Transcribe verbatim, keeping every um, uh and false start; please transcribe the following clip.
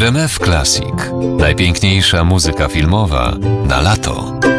R M F Classic. Najpiękniejsza muzyka filmowa na lato.